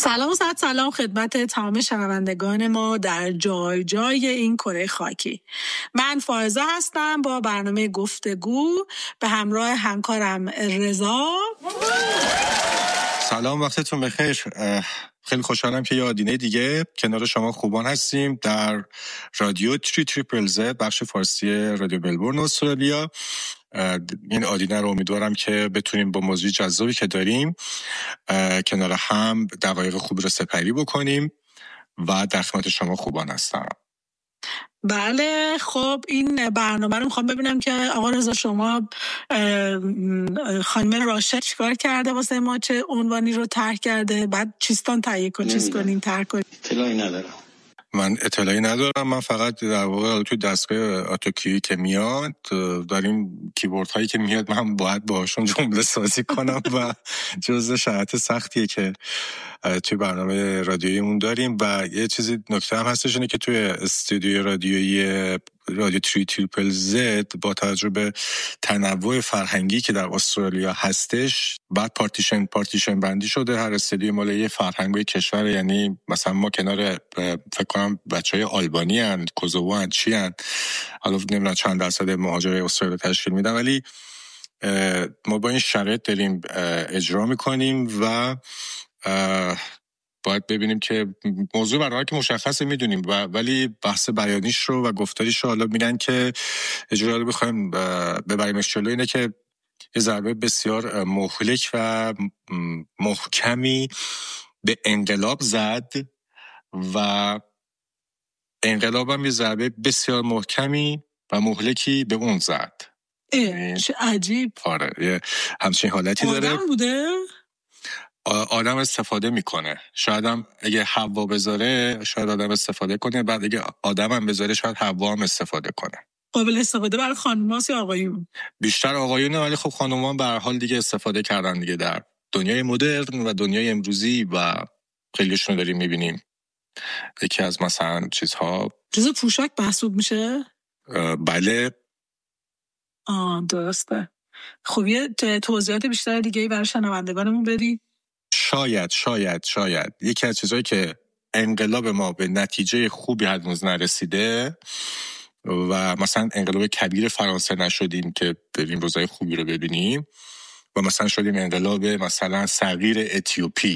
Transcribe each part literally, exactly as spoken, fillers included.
سلام و صد سلام خدمت تمام شنوندگان ما در جای جای این کره خاکی. من فائزه هستم با برنامه گفتگو به همراه همکارم رضا. سلام، وقتتون بخیر. خیلی خوشحالم که یه آدینه دیگه کنار شما خوبان هستیم در رادیو تری تریپل زد، بخش فارسی رادیو ملبورن استرالیا. این آدینه رو امیدوارم که بتونیم با موضوع جذابی که داریم کنار هم دقایق خوبی رو سپری بکنیم و در خدمت شما خوبان هستم. بله، خب این برنامه رو میخوام ببینم که آقا رضا شما خانم راشد چیکار کرده واسه ما، چه عنوانی رو طرح کرده، بعد چیستان تهیه کنیم، چیز کنیم، طرح کنیم. اطلاعی ندارم. من اطلاعی ندارم. من فقط در واقع توی دستگاه اتوکی که میاد داریم کیبورد هایی که میاد من باید باهاشون جمله سازی کنم و جزء شرایط سختیه که توی برنامه رادیوییمون داریم. و یه چیزی نکته هم هستش اینه که توی استودیوی رادیویی رادیو تری تریپل زد با توجه به تنوع فرهنگی که در استرالیا هستش بعد پارتیشن پارتیشن بندی شده. هر استودیو مال یه فرهنگ کشور، یعنی مثلا ما کنار فکر کنم بچهای آلبانی ان، کوزوو ان، چی ان، حالا نمیدونم چند درصد مهاجرای استرالیا تشکیل میدن، ولی ما با این شرایط داریم اجرا میکنیم و باید ببینیم که موضوع برای که مشخصه میدونیم و ولی بحث بیانیش رو و گفتاریش رو حالا میگن که اجرا رو بخوایم ببریمش جلو اینه که یه ضربه بسیار مهلک و محکمی به انقلاب زد و انقلاب هم یه ضربه بسیار محکمی و مهلکی به اون زد. چه عجیب. آره، یه همچین حالتی داره. آدم بوده؟ آدم استفاده میکنه. شاید هم اگه حوا بذاره شاید آدم استفاده کنه، بعد اگه آدم هم بذاره شاید حوا هم استفاده کنه. قابل استفاده برای خانم‌هاست یا آقایون؟ بیشتر آقایونه، ولی خب خانم‌ها به هر حال دیگه استفاده کردن دیگه در دنیای مدرن و دنیای امروزی و خیلیشون داریم میبینیم. یکی از مثلا چیزها جزء پوشاک محسوب میشه؟ بله. آه درسته. خب یه توضیحات بیشتر دیگه برای شنوندگانمون بدی؟ شاید شاید شاید یکی از چیزهایی که انقلاب ما به نتیجه خوبی هنوز نرسیده و مثلا انقلاب کبیر فرانسه نشدیم که بریم روزای خوبی رو ببینیم و مثلا شدیم انقلاب مثلا صغیر اتیوپی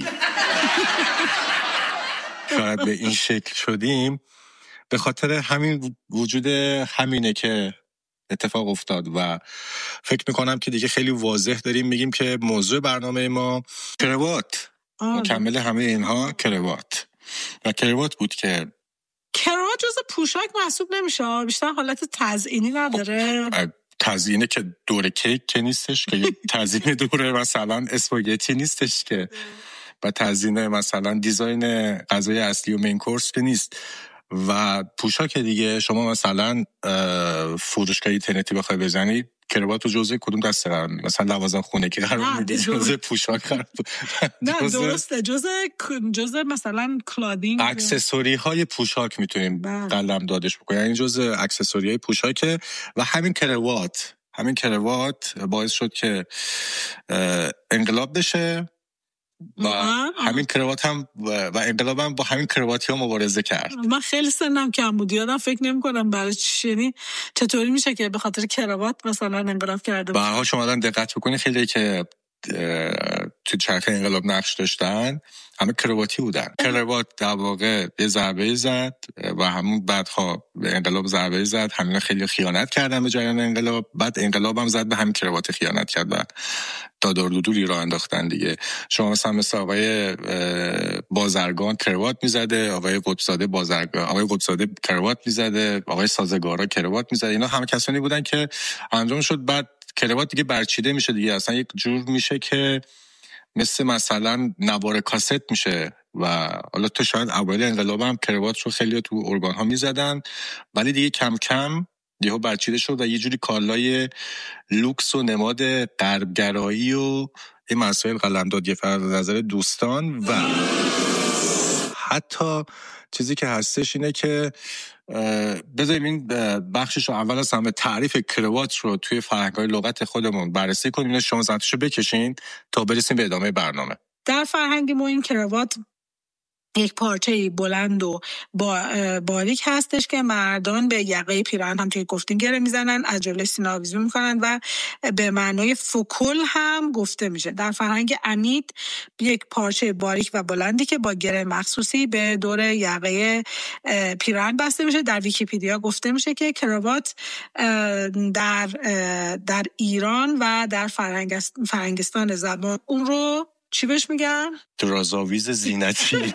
شاید به این شکل شدیم به خاطر همین وجود همینه که اتفاق افتاد. و فکر میکنم که دیگه خیلی واضح داریم میگیم که موضوع برنامه ما کروات، مکمل همه اینها کروات و کروات بود که کروات جز پوشاک محسوب نمیشه، بیشتر حالت تزئینی نداره. تزیینه که دور کیک که نیستش که تزیین دور مثلا اسپاگتی نیستش که و تزیین مثلا دیزاین غذای اصلی و مین کورس که نیست. و پوشاک دیگه شما مثلا فروشگاه اینترنتی بخوای بزنید کروات رو جزء کدوم دسته قرار میدید؟ مثلا لوازم خونه که قرار میدید جزء پوشاک قرار نه درسته، جزء جزء مثلا کلادینگ، اکسسوری های پوشاک میتونیم قلم دادش بکنیم، یعنی جزء اکسسوری های پوشاکه. و همین کروات همین کروات باعث شد که انقلاب بشه و همین کروات هم و انقلاب هم با همین کرواتی ها مبارزه کرد. من خیلی سنم کم بود، یادم فکر نمی کنم برای چی، یعنی چطوری میشه که به خاطر کروات مثلا انقلاب کرده. به هر حال شما الان دقت بکنید خیلی که تو چرخه انقلاب نقش داشتن همه کرواتی بودن. کروات در واقع یه ضربه زد و همون بعدها به انقلاب ضربه زد، همین خیلی خیانت کردن به جریان انقلاب، بعد انقلاب هم زد به همین کروات خیانت کرد و دادار دودولی را انداختن دیگه. شما مثلا مثل آقای بازرگان کروات میزده، آقای قطبزاده بازرگان آقای قطبزاده کروات میزده، آقای سازگارا کروات میزده، اینا همه کسانی بودن که انجام شد بعد کروات دیگه برچیده میشه دیگه، اصلا یک جور میشه که مثل مثلا نوار کاست میشه. و حالا تو شاید اوایل انقلاب هم کروات رو خیلی تو ارگان ها میزدن ولی دیگه کم کم یهو برچیده شد و یه جوری کالای لوکس و نماد غربگرایی و این مسائل قلمداد یه فرد نظر دوستان. و حتی چیزی که هستش اینه که بذاریم این بخشش رو اول از همه تعریف کروات رو توی فرهنگ‌های لغت خودمون بررسی کنیم، شما زحمتشو بکشین تا برسیم به ادامه برنامه. در فرهنگ ما این کروات یک پارچه بلند و با باریک هستش که مردان به یقه پیراهن هم توی گفتین گره میزنن، از جلوی سینه آویزون میکنن و به معنای فکل هم گفته میشه. در فرهنگ امید یک پارچه باریک و بلندی که با گره مخصوصی به دور یقه پیراهن بسته میشه. در ویکی‌پدیا گفته میشه که کراوات در در ایران و در فرنگستان زبان اون رو چی بهش میگن؟ درازآویز زینتی.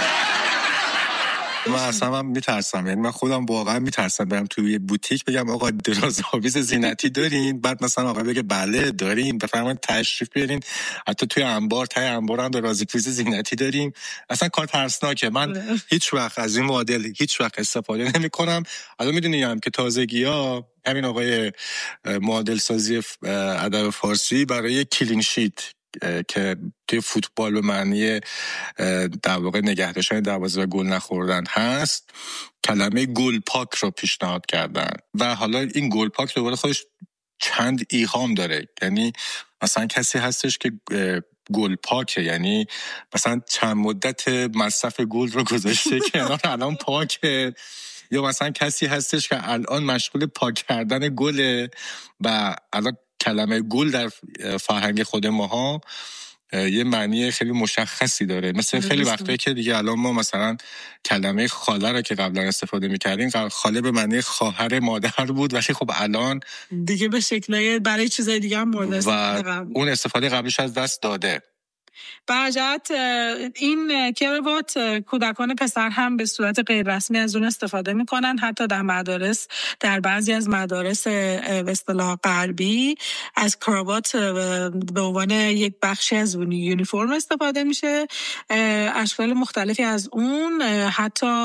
من اصلا هم میترسم، یعنی من خودم واقعا میترسم برم توی یه بوتیک بگم آقا درازآویز زینتی دارین، بعد مثلا آقا بگه بله داریم، بفرمایید تشریف بیارین، حتی توی انبار تای انبار هم درازآویز زینتی داریم. اصلا کار ترسناکه. من هیچ وقت از این مدل هیچ وقت استفاده نمی‌کنم. الان میدونیم که تازگی‌ها همین آقای معادل سازی ادب فارسی برای کلین شیت که توی فوتبال به معنی در واقع نگه داشتن دروازه و گل نخوردن هست، کلمه گل پاک رو پیشنهاد کردن و حالا این گل پاک دوباره خودش چند ایهام داره. یعنی مثلا کسی هستش که گل پاکه، یعنی مثلا چند مدت مصرف گل رو گذاشته کنار الان پاکه، یا مثلا کسی هستش که الان مشغول پاک کردن گله و الان کلمه گل در فرهنگ خود ماها یه معنی خیلی مشخصی داره. مثل خیلی وقتایی که دیگه الان ما مثلا کلمه خاله رو که قبلا استفاده می‌کردیم، خاله به معنی خواهر مادر بود، ولی خب الان دیگه به شکلای برای چیزای دیگه هم مورد استفاده و اون استفاده قبلش از دست داده. برجت این کراوات کودکان پسر هم به صورت غیر رسمی از اون استفاده میکنن، حتی در مدارس، در بعضی از مدارس به اصطلاح غربی از کراوات به عنوان یک بخشی از یونیفرم استفاده میشه. اشکال مختلفی از اون حتی